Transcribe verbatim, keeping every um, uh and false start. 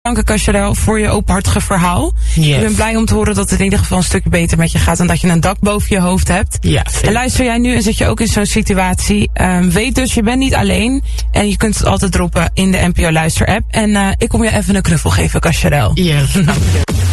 Dank Cacharel voor je openhartige verhaal. Yes. Ik ben blij om te horen dat het in ieder geval een stukje beter met je gaat en dat je een dak boven je hoofd hebt. Ja, en luister jij nu en zit je ook in zo'n situatie, um, weet dus, je bent niet alleen en je kunt het altijd droppen in de N P O Luister app. En uh, ik kom je even een knuffel geven, Cacharel. Yes, dank je.